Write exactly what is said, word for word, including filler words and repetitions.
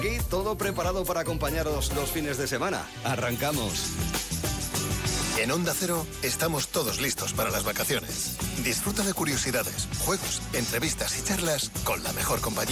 Aquí todo preparado para acompañaros los fines de semana. Arrancamos. En Onda Cero estamos todos listos para las vacaciones. Disfruta de curiosidades, juegos, entrevistas y charlas con la mejor compañía.